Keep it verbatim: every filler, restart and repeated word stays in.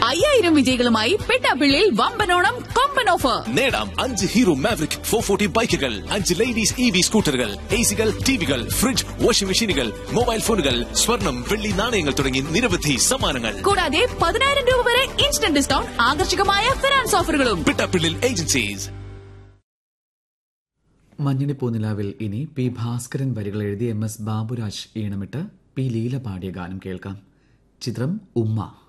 അയ്യായിരം വിജയികളുമായി പെട്ടാപ്പിള്ളിയിൽ വമ്പനോണം കൊമ്പൻ ഓഫർ. നേടാം അഞ്ച് ഹീറോ മാവറിക് ഫോർ ഫോർട്ടി ബൈക്കുകൾ, അഞ്ച് ലേഡീസ് ഇ വി സ്കൂട്ടറുകൾ, എ സികൾ, ടിവികൾ, ഫ്രിഡ്ജ്, വാഷിംഗ് മെഷീനുകൾ, മൊബൈൽ ഫോണുകൾ, സ്വർണം, വെള്ളി നാണയങ്ങൾ തുടങ്ങി നിരവധി സമ്മാനങ്ങൾ. കൂടാതെ പതിനായിരം രൂപ വരെ ഇൻസ്റ്റന്റ് ഡിസ്കൗണ്ട്, ആകർഷകമായ ഫിനാൻസ് ഓഫറുകളും. പെട്ടാപ്പിള്ളിൽ ഏജൻസീസ്. മഞ്ഞിനി പൂനിലാവിൽ ഇനി പി ഭാസ്കരൻ വരികൾ എഴുതി M S Baburaj ഈണമിട്ട് P Leela പാടിയ ഗാനം കേൾക്കാം. ചിത്രം ഉമ്മ.